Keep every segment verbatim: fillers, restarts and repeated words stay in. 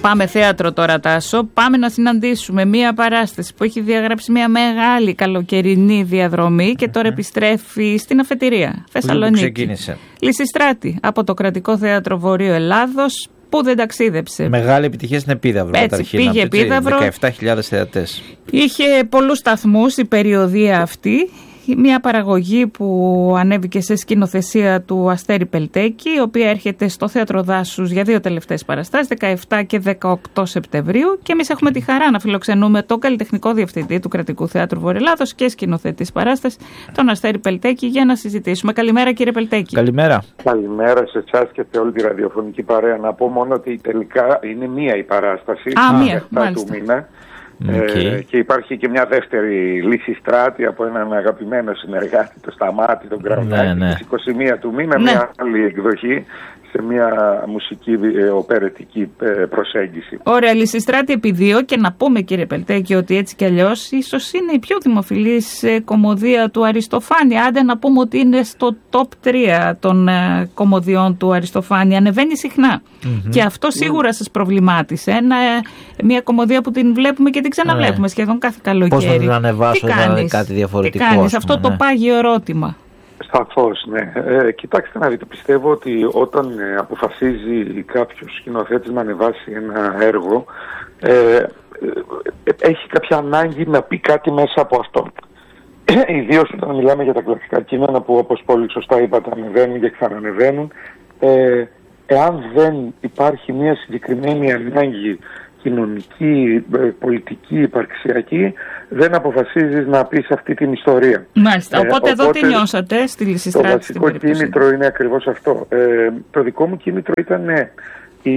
Πάμε θέατρο τώρα, Τάσο. Πάμε να συναντήσουμε μία παράσταση που έχει διαγράψει μία μεγάλη καλοκαιρινή διαδρομή και τώρα επιστρέφει στην αφετηρία Θεσσαλονίκη. Λυσιστράτη από το Κρατικό Θέατρο Βορείου Ελλάδος, που δεν ταξίδεψε. Μεγάλη επιτυχία στην Επίδαυρο. Έτσι, πήγε Επίδαυρο. δεκαεπτά χιλιάδες θεατές. Είχε πολλούς σταθμούς η περιοδία αυτή. Μια παραγωγή που ανέβηκε σε σκηνοθεσία του Αστέρη Πελτέκη, η οποία έρχεται στο Θέατρο Δάσους για δύο τελευταίες παραστάσεις, δεκαεπτά και δεκαοκτώ Σεπτεμβρίου. Και εμείς έχουμε τη χαρά να φιλοξενούμε τον καλλιτεχνικό διευθυντή του Κρατικού Θέατρου Βορείου Ελλάδος και σκηνοθέτη της παράστασης, τον Αστέρη Πελτέκη, για να συζητήσουμε. Καλημέρα, κύριε Πελτέκη. Καλημέρα. Καλημέρα σε εσάς και σε όλη τη ραδιοφωνική παρέα. Να πω μόνο ότι τελικά είναι μία η παράσταση. Α, μία, μάλιστα. Του μήνα. Okay. Ε, και υπάρχει και μια δεύτερη Λυσιστράτη από έναν αγαπημένο συνεργάτη, το Σταμάτη, τον Κραουνάκη, ναι, ναι. στις είκοσι μία του μήνα, ναι. μια άλλη εκδοχή σε μια μουσική ε, οπερετική ε, προσέγγιση. Ωραία, Λυσιστράτη επί δύο, και να πούμε, κύριε Πελτέκη, ότι έτσι κι αλλιώς ίσως είναι η πιο δημοφιλής ε, κομμωδία του Αριστοφάνη. Άντε να πούμε ότι είναι στο top τρία των ε, κομμωδιών του Αριστοφάνη. Ανεβαίνει συχνά. Mm-hmm. Και αυτό σίγουρα mm. σας προβλημάτισε. Ένα, ε, μια κομμωδία που την βλέπουμε και την ξαναβλέπουμε yeah. σχεδόν κάθε καλοκαίρι. Πώς να την ανεβάσω, τι κάνεις, κάτι διαφορετικό. Τι κάνεις, αυτό ναι. το πάγιο ερώτημα. Σαφώς, ναι. Ε, κοιτάξτε να δείτε, πιστεύω ότι όταν ε, αποφασίζει κάποιος σκηνοθέτης να ανεβάσει ένα έργο, ε, ε, έχει κάποια ανάγκη να πει κάτι μέσα από αυτό. Ιδίως όταν μιλάμε για τα κλασικά κείμενα που, όπως πολύ σωστά είπατε, ανεβαίνουν και ξανανεβαίνουν, ε, εάν δεν υπάρχει μια συγκεκριμένη ανάγκη κοινωνική, πολιτική, υπαρξιακή, δεν αποφασίζεις να πεις αυτή την ιστορία. Μάλιστα. Οπότε, ε, οπότε εδώ τι νιώσατε στη Λυσιστράτη? Το βασικό κίνητρο είναι ακριβώς αυτό. Ε, το δικό μου κίνητρο ήταν ε, η,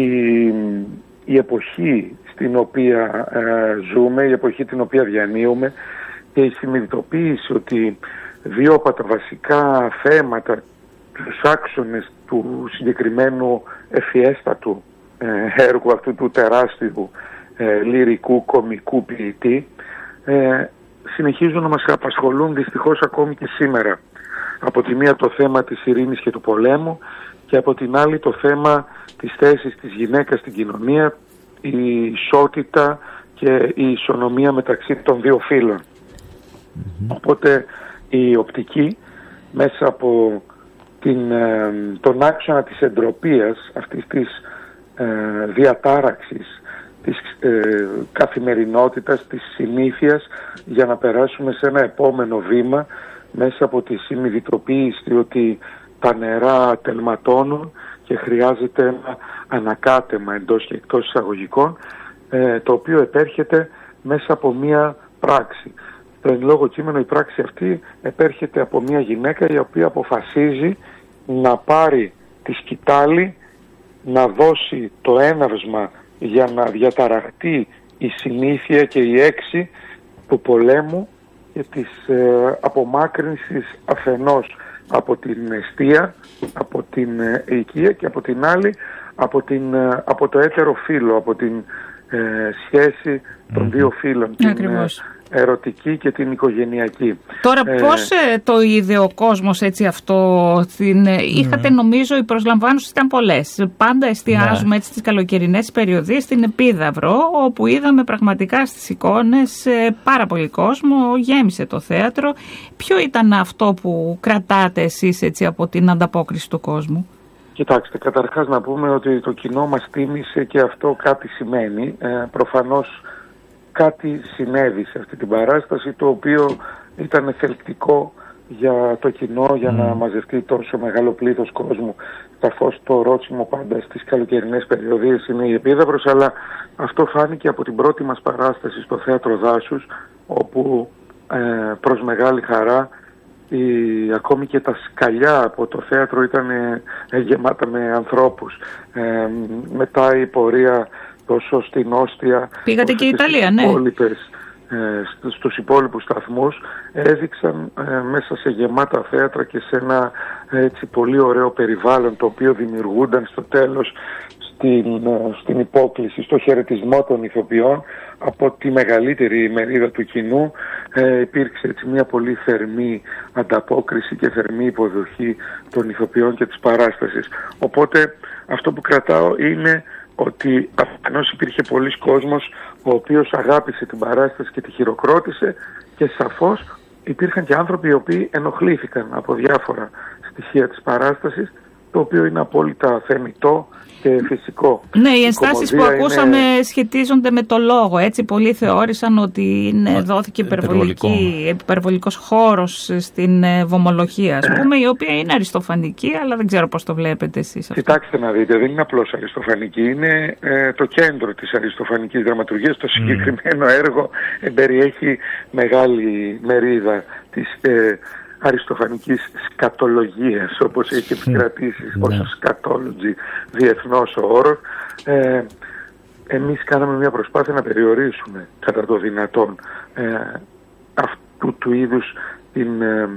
η εποχή στην οποία ε, ζούμε, η εποχή την οποία διανύουμε και η συνειδητοποίηση ότι δύο από τα βασικά θέματα, τους άξονες του συγκεκριμένου ευφιέστατου έργου αυτού του τεράστιου ε, λυρικού κομικού ποιητή ε, συνεχίζουν να μας απασχολούν δυστυχώς ακόμη και σήμερα. Από τη μία το θέμα της ειρήνης και του πολέμου και από την άλλη το θέμα της θέσης της γυναίκας στην κοινωνία, η ισότητα και η ισονομία μεταξύ των δύο φύλων. Mm-hmm. Οπότε η οπτική μέσα από την, ε, τον άξονα της εντροπίας αυτής της Ε, διατάραξης της ε, καθημερινότητας, της συνήθειας, για να περάσουμε σε ένα επόμενο βήμα μέσα από τη συνειδητοποίηση ότι τα νερά τελματώνουν και χρειάζεται ένα ανακάτεμα εντός και εκτός εισαγωγικών, ε, το οποίο επέρχεται μέσα από μία πράξη. Το εν λόγω κείμενο η πράξη αυτή επέρχεται από μία γυναίκα η οποία αποφασίζει να πάρει τη σκητάλη, να δώσει το έναυσμα για να διαταραχτεί η συνήθεια και η έξι του πολέμου και της ε, απομάκρυνσης αφενός από την εστία, από την ε, οικία και από την άλλη από, την, ε, από το έτερο φύλο, από την ε, σχέση των mm-hmm. δύο φύλων. Ακριβώς. Την, ερωτική και την οικογενειακή. Τώρα ε, πώς ε, το είδε ο κόσμος έτσι αυτό? Την, ε, είχατε mm. νομίζω οι προσλαμβάνωσες ήταν πολλές. Πάντα εστιάζουμε ναι. έτσι στις καλοκαιρινές περιοδίες στην Επίδαυρο, όπου είδαμε πραγματικά στις εικόνες ε, πάρα πολύ κόσμο, γέμισε το θέατρο. Ποιο ήταν αυτό που κρατάτε εσείς έτσι από την ανταπόκριση του κόσμου? Κοιτάξτε, καταρχάς να πούμε ότι το κοινό μας τίμησε και αυτό κάτι σημαίνει. Ε, προφανώς κάτι συνέβη σε αυτή την παράσταση, το οποίο ήταν θελκτικό για το κοινό, για mm. να μαζευτεί τόσο μεγάλο πλήθος κόσμου. Σαφώς το ρότσιμο πάντα στις καλοκαιρινές περιοδίες είναι η Επίδαυρος, αλλά αυτό φάνηκε από την πρώτη μας παράσταση στο Θέατρο Δάσους, όπου ε, προς μεγάλη χαρά η, ακόμη και τα σκαλιά από το θέατρο ήταν ε, γεμάτα με ανθρώπους. Ε, μετά η πορεία τόσο στην Όστια, πήγατε και η Ιταλία, ναι. Υπόλοιπες, ε, στους υπόλοιπους σταθμούς έδειξαν ε, μέσα σε γεμάτα θέατρα και σε ένα έτσι πολύ ωραίο περιβάλλον, το οποίο δημιουργούνταν στο τέλος στην, ε, στην υπόκληση, στο χαιρετισμό των ηθοποιών από τη μεγαλύτερη μερίδα του κοινού. Ε, υπήρξε έτσι μια πολύ θερμή ανταπόκριση και θερμή υποδοχή των ηθοποιών και της παράστασης. Οπότε αυτό που κρατάω είναι ότι αφενός υπήρχε πολλής κόσμος ο οποίος αγάπησε την παράσταση και τη χειροκρότησε, και σαφώς υπήρχαν και άνθρωποι οι οποίοι ενοχλήθηκαν από διάφορα στοιχεία της παράστασης, το οποίο είναι απόλυτα θεμιτό και φυσικό. Ναι, οι ενστάσεις που ακούσαμε είναι... σχετίζονται με το λόγο, έτσι. Πολλοί θεώρησαν ότι είναι, δόθηκε υπερβολικός χώρος στην βομολογία, ας πούμε, η οποία είναι αριστοφανική, αλλά δεν ξέρω πώς το βλέπετε εσείς αυτό. Κοιτάξτε να δείτε, δεν είναι απλώς αριστοφανική, είναι ε, το κέντρο της αριστοφανικής δραματουργίας. Το συγκεκριμένο mm. έργο ε, περιέχει μεγάλη μερίδα της ε, αριστοφανικής σκατολογίας, όπως έχει επικρατήσει mm. ως scatology διεθνώς ο όρος. Ε, εμείς κάναμε μια προσπάθεια να περιορίσουμε κατά το δυνατόν ε, αυτού του είδους την, ε,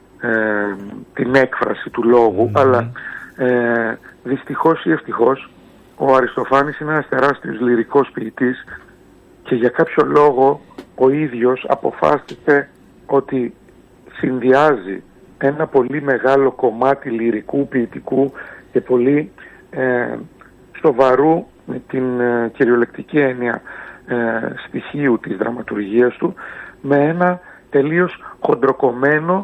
ε, την έκφραση του λόγου, mm. αλλά ε, δυστυχώς ή ευτυχώς ο Αριστοφάνης είναι ένας τεράστιος λυρικός ποιητής, και για κάποιο λόγο ο ίδιος αποφάσισε ότι συνδυάζει ένα πολύ μεγάλο κομμάτι λυρικού, ποιητικού και πολύ ε, σοβαρού, με την ε, κυριολεκτική έννοια ε, στοιχείου της δραματουργίας του, με ένα τελείως χοντροκομμένο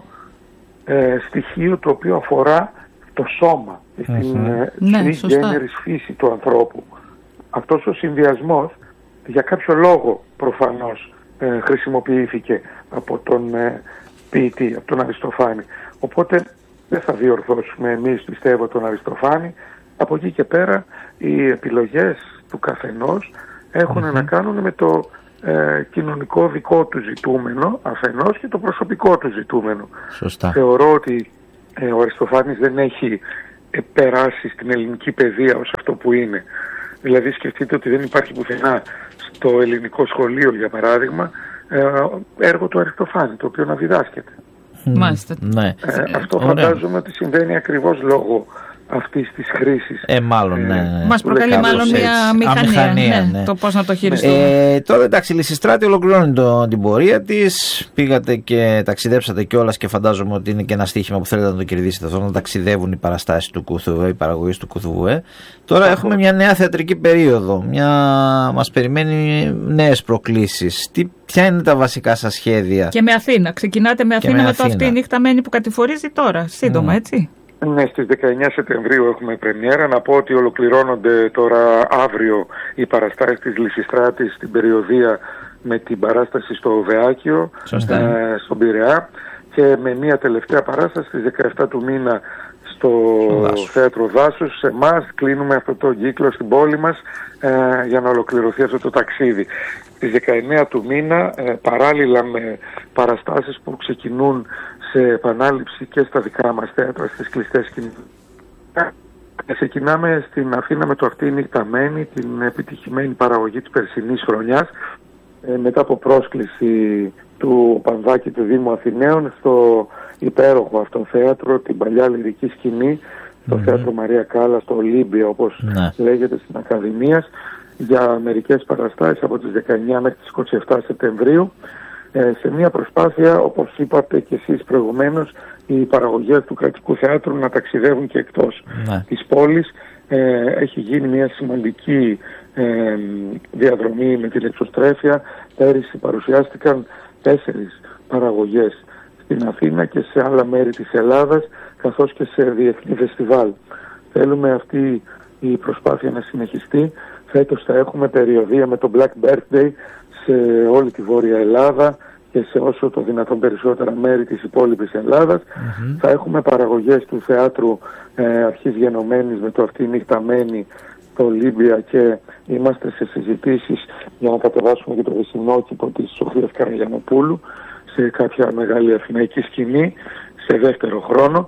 ε, στοιχείο το οποίο αφορά το σώμα, mm-hmm. στην ε, ναι, γένερης φύση του ανθρώπου. Αυτός ο συνδυασμός για κάποιο λόγο προφανώς ε, χρησιμοποιήθηκε από τον ε, ποιητή, από τον Αριστοφάνη. Οπότε δεν θα διορθώσουμε εμείς, πιστεύω, τον Αριστοφάνη. Από εκεί και πέρα οι επιλογές του καθενός έχουν mm-hmm. να κάνουν με το ε, κοινωνικό δικό του ζητούμενο αφενός και το προσωπικό του ζητούμενο. Σωστά. Θεωρώ ότι ε, ο Αριστοφάνης δεν έχει ε, περάσει στην ελληνική παιδεία ως αυτό που είναι. Δηλαδή σκεφτείτε ότι δεν υπάρχει πουθενά στο ελληνικό σχολείο, για παράδειγμα, έργο του Αριστοφάνη, το οποίο να διδάσκεται. Μάλιστα. Ναι. Ε, αυτό Ωραία. Φαντάζομαι ότι συμβαίνει ακριβώς λόγω αυτής της χρήσης. Ε, μάλλον, ναι. ναι. Μας προκαλεί μάλλον μια μηχανία, αμηχανία, ναι, ναι. το πώς να το χειριστούμε. Ε, τώρα εντάξει, η Λυσιστράτη ολοκληρώνει το, την πορεία της. Πήγατε και ταξιδέψατε κιόλας, και φαντάζομαι ότι είναι και ένα στοίχημα που θέλετε να το κερδίσετε αυτό, να ταξιδεύουν οι παραστάσεις του Κουθουβέ, οι παραγωγές του Κουθουβέ. Τώρα Άχω. έχουμε μια νέα θεατρική περίοδο. Μια... Μας περιμένει νέες προκλήσεις. Τι, ποια είναι τα βασικά σας σχέδια? Και με Αθήνα. Ξεκινάτε με Αθήνα, με, με το αυτή η νύχτα μένη που κατηφορίζει τώρα. Σύντομα, mm. έτσι. Ναι, στις δεκαεννιά Σεπτεμβρίου έχουμε πρεμιέρα. Να πω ότι ολοκληρώνονται τώρα αύριο οι παραστάσεις της Λυσιστράτης στην περιοδία με την παράσταση στο Βεάκιο, ε, στον Πειραιά, και με μια τελευταία παράσταση στις δεκαεφτά του μήνα στο Δάσος. Θέατρο Δάσους. Σε εμάς κλείνουμε αυτό το κύκλο στην πόλη μας ε, για να ολοκληρωθεί αυτό το ταξίδι. Στις δεκαεννέα του μήνα, ε, παράλληλα με παραστάσεις που ξεκινούν σε επανάληψη και στα δικά μας θέατρα, στις κλειστές σκηνές, ξεκινάμε στην Αθήνα με το Αυτή η νύχτα μένη, την επιτυχημένη παραγωγή της περσινής χρονιάς, ε, μετά από πρόσκληση του Πανδάκη του Δήμου Αθηναίων στο υπέροχο αυτό θέατρο, την παλιά λυρική σκηνή, στο mm-hmm. θέατρο Μαρία Κάλλα, στο Ολύμπια, όπως ναι. λέγεται, στην Ακαδημίας, για μερικές παραστάσεις από τις δεκαεννιά μέχρι τις είκοσι επτά Σεπτεμβρίου, ε, σε μια προσπάθεια, όπως είπατε και εσείς προηγουμένως, οι παραγωγές του Κρατικού Θεάτρου να ταξιδεύουν και εκτός ναι. της πόλης. Ε, έχει γίνει μια σημαντική ε, διαδρομή με την εξωστρέφεια. Πέρυσι παρουσιάστηκαν τέσσερις παραγωγές στην Αθήνα και σε άλλα μέρη της Ελλάδας, καθώς και σε διεθνή φεστιβάλ. Θέλουμε αυτή η προσπάθεια να συνεχιστεί. Φέτος θα έχουμε περιοδεία με το Black Birthday σε όλη τη Βόρεια Ελλάδα και σε όσο το δυνατόν περισσότερα μέρη της υπόλοιπης Ελλάδας. Mm-hmm. Θα έχουμε παραγωγές του θεάτρου ε, αρχής γενομένης με το Αυτή η νύχτα μένη, το Ολύμπια, και είμαστε σε συζητήσεις για να κατεβάσουμε και το βυσσινόκηπο της Σοφίας Καραγιανοπούλου σε κάποια μεγάλη αθηναϊκή σκηνή σε δεύτερο χρόνο.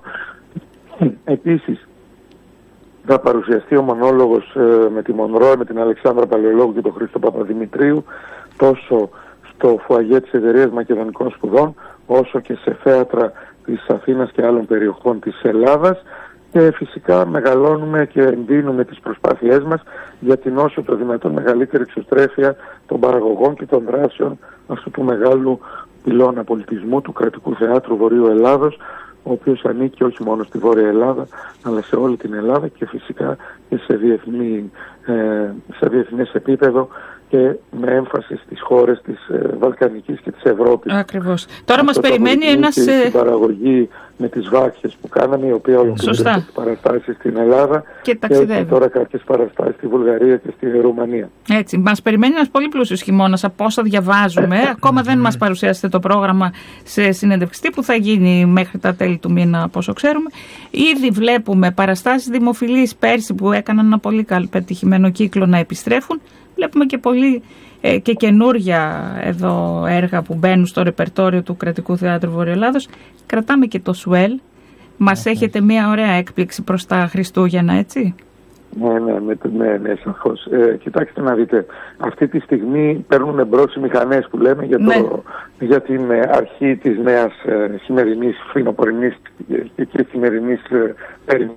Επίσης θα παρουσιαστεί ο μονόλογος ε, με τη Μονρόε, με την Αλεξάνδρα Παλαιολόγου και τον Χρήστο Παπαδημητρίου, τόσο στο φουαγέ της Εταιρείας Μακεδονικών Σπουδών, όσο και σε θέατρα της Αθήνας και άλλων περιοχών της Ελλάδας. Και φυσικά μεγαλώνουμε και εντείνουμε τις προσπάθειές μας για την όσο το δυνατόν μεγαλύτερη εξωστρέφεια των παραγωγών και των δράσεων αυτού του μεγάλου πυλώνα πολιτισμού του Κρατικού Θεάτρου Βορείου Ελλάδος, ο οποίος ανήκει όχι μόνο στη Βόρεια Ελλάδα, αλλά σε όλη την Ελλάδα και φυσικά και σε διεθνή ε, διεθνές επίπεδο και με έμφαση στις χώρες της ε, Βαλκανικής και της Ευρώπης. Ακριβώς. Τώρα μας περιμένει ένας... Και στην παραγωγή με τις βάκχες που κάναμε, η οποία ολοκλήρωσε τις παραστάσεις στην Ελλάδα και ταξιδεύει. Και τώρα κάποιες παραστάσεις στη Βουλγαρία και στη Ρουμανία. Έτσι, μας περιμένει ένας πολύ πλούσιος χειμώνας από όσα διαβάζουμε. Ακόμα δεν μας παρουσιάσετε το πρόγραμμα σε συνέντευξη που θα γίνει μέχρι τα τέλη του μήνα, από όσο ξέρουμε. Ήδη βλέπουμε παραστάσεις δημοφιλείς πέρσι που έκαναν ένα πολύ πετυχημένο κύκλο να επιστρέφουν. Βλέπουμε και πολύ ε, και καινούρια εδώ έργα που μπαίνουν στο ρεπερτόριο του Κρατικού Θεάτρου Βορειοελλάδος. Κρατάμε και το Σουέλ. Μας okay. έχετε μια ωραία έκπληξη προς τα Χριστούγεννα, έτσι? Ναι, ναι, ναι, ναι, ναι σαφώς. Ε, κοιτάξτε να δείτε, αυτή τη στιγμή παίρνουν εμπρός οι μηχανές που λέμε για, το, ναι. για την αρχή της νέας ε, χειμερινής, φθινοπορεινής και, και χειμερινής ε, περιμέτρου.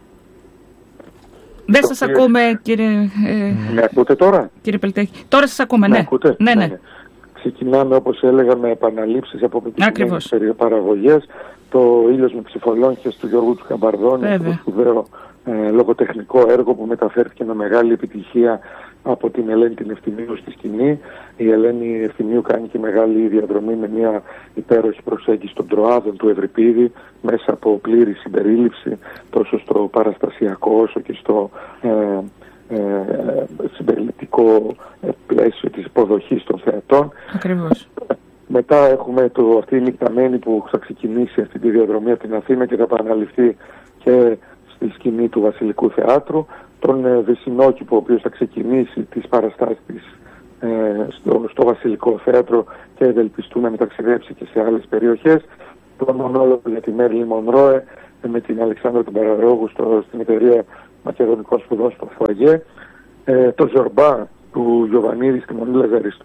Δεν σας οποίο... ακούμε, κύριε... Ε... Με ακούτε τώρα? Κύριε Πελτέκη. Τώρα σας ακούμε, ναι. Ακούτε? Ναι, ναι. ναι. Ξεκινάμε, όπως έλεγα, με επαναλήψεις από πετυχημένες παραγωγές. Το Ήλιος με ψηφολόγχες του Γιώργου του Καμπαρδόνη, το σπουδαίο ε, λογοτεχνικό έργο που μεταφέρθηκε με μεγάλη επιτυχία από την Ελένη την Ευθυμίου στη σκηνή. Η Ελένη Ευθυμίου κάνει και μεγάλη διαδρομή με μια υπέροχη προσέγγιση των τροάδων του Ευρυπίδη μέσα από πλήρη συμπερίληψη τόσο στο παραστασιακό όσο και στο ε, ε, συμπεριληπτικό πλαίσιο της υποδοχής των θεατών. Ακριβώς. Μετά έχουμε το, αυτή η νυχταμένη που θα ξεκινήσει αυτή τη διαδρομή από την Αθήνα και θα επαναληφθεί και στη σκηνή του Βασιλικού Θεάτρου. Τον ε, Δεσσινόκηπο, ο οποίος θα ξεκινήσει τις παραστάσεις ε, στο, στο Βασιλικό Θέατρο και ευελπιστούμε να ταξιδέψει και σε άλλες περιοχές. Τον μονόλογο για τη Μέρλιν Μονρόε ε, με την Αλεξάνδρα του Παραρόγου στο, στην εταιρεία Μακεδονικών Σπουδών στο Φουαγέ. Ε, το Ζορμπά του Γιωβανίδη στη Μονή Λαζαριστού.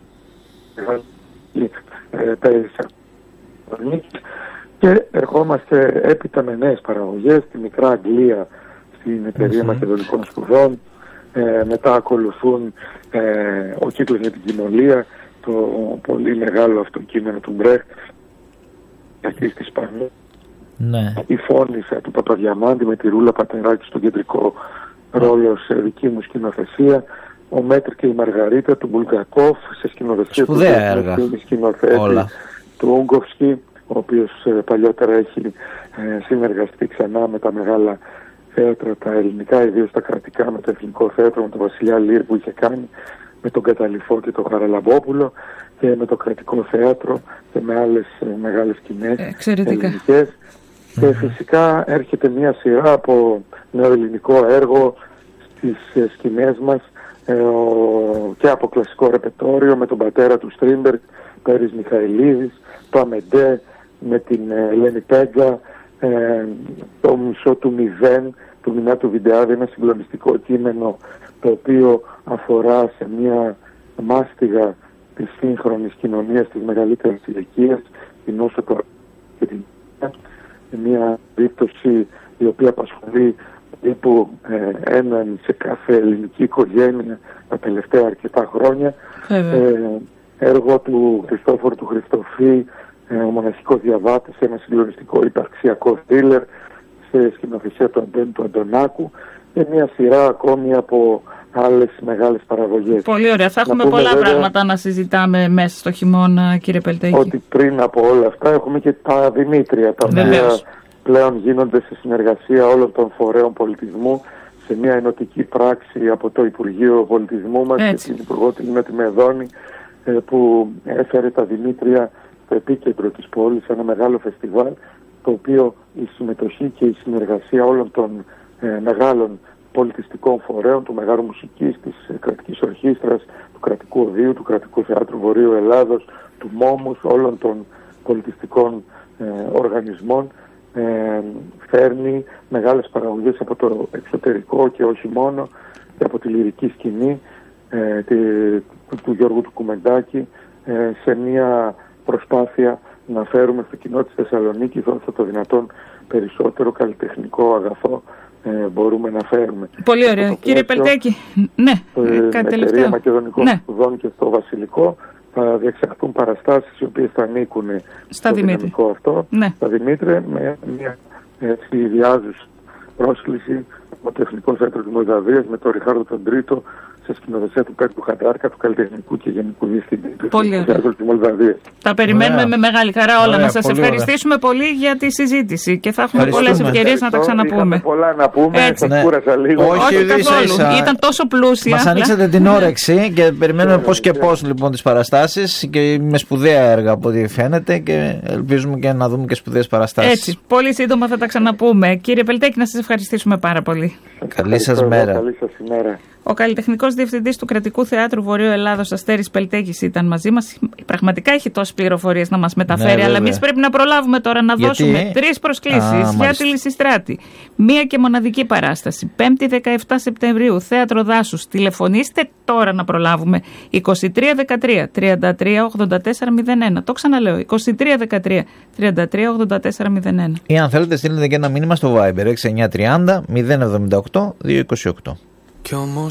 Και ερχόμαστε έπειτα με νέες παραγωγές, τη Μικρά Αγγλία στην εταιρεία mm-hmm. Μακεδονικών Σπουδών. Ε, μετά ακολουθούν ε, ο κύκλος για την κοινωνία, το πολύ μεγάλο αυτό κείμενο του Μπρέχτ, εκεί στη Ισπανία. Ναι. Η Φώνησα του Παπαδιαμάντη με τη Ρούλα Πατεράκη στον κεντρικό ρόλο σε δική μου σκηνοθεσία. Ο Μέτρ και η Μαργαρίτα του Μπουλγκακόφ σε σκηνοθεσία του σκηνοθέτη όλα. Του Ούγκοφσκι, ο οποίος ε, παλιότερα έχει ε, συνεργαστεί ξανά με τα μεγάλα θέατρα, τα ελληνικά, ιδίως τα κρατικά, με το Εθνικό Θέατρο, με τον Βασιλιά Λύρ που είχε κάνει, με τον Καταληφό και τον Χαραλαμπόπουλο και με το Κρατικό Θέατρο και με άλλες ε, μεγάλες σκηνές ελληνικές. Mm-hmm. Και φυσικά έρχεται μια σειρά από νεοελληνικό έργο στις ε, σκηνές μας ε, ο, και από κλασικό ρεπετόριο με τον πατέρα του Στρίμπεργκ, Πέρης Μιχαηλίδης, το Αμεντέ με την Ελένη Πέγκα, ε, το Μισό του Μηδέν του Μινάτου Βιντεάδη, ένα συγκλονιστικό κείμενο το οποίο αφορά σε μια μάστιγα της σύγχρονης κοινωνίας της μεγαλύτερης ηλικίας, την όσο το και την μια δίπτωση η οποία απασχολεί περίπου ε, έναν σε κάθε ελληνική οικογένεια τα τελευταία αρκετά χρόνια. Ε, έργο του Χριστόφορου του Χριστοφή, ε, ο μοναχικός διαβάτης, ένα συγκλονιστικό υπαρξιακό θρίλερ σε σκηνοθεσία του Αντώνη του Αντωνάκου και μια σειρά ακόμη από άλλες μεγάλες παραγωγές. Πολύ ωραία. Θα έχουμε πολλά βέβαια, πράγματα να συζητάμε μέσα στο χειμώνα, κύριε Πελτέκη. Ότι πριν από όλα αυτά έχουμε και τα Δημήτρια, τα οποία πλέον γίνονται σε συνεργασία όλων των φορέων πολιτισμού σε μια ενωτική πράξη από το Υπουργείο Πολιτισμού μας έτσι. Και την Υπουργό την Νότι Μεδόνη, που έφερε τα Δημήτρια στο επίκεντρο της πόλης, ένα μεγάλο φεστιβάλ, το οποίο η συμμετοχή και η συνεργασία όλων των ε, μεγάλων πολιτιστικών φορέων, του Μεγάρου Μουσικής, της ε, Κρατικής Ορχήστρας, του Κρατικού Οδείου, του Κρατικού Θεάτρου Βορείου Ελλάδος, του Μόμους, όλων των πολιτιστικών ε, οργανισμών, ε, φέρνει μεγάλες παραγωγές από το εξωτερικό και όχι μόνο, και από τη λυρική σκηνή ε, τη, του, του Γιώργου του Κουμεντάκη, ε, σε μια προσπάθεια να φέρουμε στο κοινό της Θεσσαλονίκης όσο το δυνατόν περισσότερο καλλιτεχνικό αγαθό ε, μπορούμε να φέρουμε. Πολύ ωραία. Κύριε Πελτέκη, ναι, ε, κάτι τελευταίο. Με εταιρεία Μακεδονικών ναι. Σπουδών και στο Βασιλικό θα διεξαχθούν παραστάσεις οι οποίες θα ανήκουν στα στο Δημήτρη. δυναμικό αυτό, ναι. στα Δημήτρη, με μια ιδιάζουσα πρόσκληση από το Εθνικό Θέατρο της Μολδαβίας, με τον Ριχάρδο τον Τρίτο σε σκηνοθεσία του Κάτου Χαντάρκα, του καλλιτεχνικού και γενικού διευθυντή του Θεάτρου της Μολδαβίας. Τα περιμένουμε Ωραία. με μεγάλη χαρά όλα. Ωραία, να σας πολύ ευχαριστήσουμε ωραία. πολύ για τη συζήτηση και θα έχουμε πολλές ευκαιρίες να τα ξαναπούμε. Είχαμε πολλά να πούμε, Έτσι. σας Ναι. κούρασα λίγο. Όχι, Όχι ίσα καθόλου. ίσα. Ήταν τόσο πλούσια. Μας ανοίξατε την όρεξη και περιμένουμε πώς και πώς λοιπόν τις παραστάσεις και με σπουδαία έργα από ό,τι φαίνεται και ελπίζουμε και να δούμε και σπουδαίες παραστάσεις. Έτσι, πολύ σύντομα θα τα ξαναπούμε. Κύριε Πελτέκη, να σας ευχαριστήσουμε πάρα πολύ. Καλή σας μέρα. Καλή σας ημέρα. Ο καλλιτεχνικός διευθυντής του Κρατικού Θεάτρου Βορείου Ελλάδος, Αστέρης Πελτέκης, ήταν μαζί μας. Πραγματικά έχει τόσες πληροφορίες να μας μεταφέρει, Ναι, αλλά βέβαια. εμείς πρέπει να προλάβουμε τώρα να Γιατί? δώσουμε τρεις προσκλήσεις Α, για μάλιστα. τη Λυσιστράτη. Μία και μοναδική παράσταση. πέμπτη δεκαεφτά Σεπτεμβρίου, Θέατρο Δάσους. Τηλεφωνήστε τώρα να προλάβουμε. είκοσι τρία δεκατρία τριάντα τρία ογδόντα τέσσερα μηδέν ένα. Το ξαναλέω. είκοσι τρία δεκατρία τριάντα τρία ογδόντα τέσσερα μηδέν ένα. Ή αν θέλετε στείλετε και ένα μήνυμα στο Viber έξι εννιά τριάντα μηδέν εβδομήντα οκτώ διακόσια είκοσι οκτώ. Κι όμως